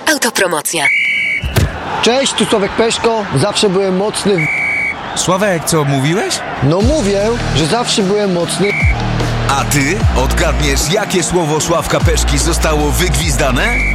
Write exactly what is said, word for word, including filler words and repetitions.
Autopromocja. Cześć, tu Sławek Peszko. Zawsze byłem mocny w... Sławek, co mówiłeś? No mówię, że zawsze byłem mocny. A ty odgadniesz, jakie słowo Sławka Peszki zostało wygwizdane?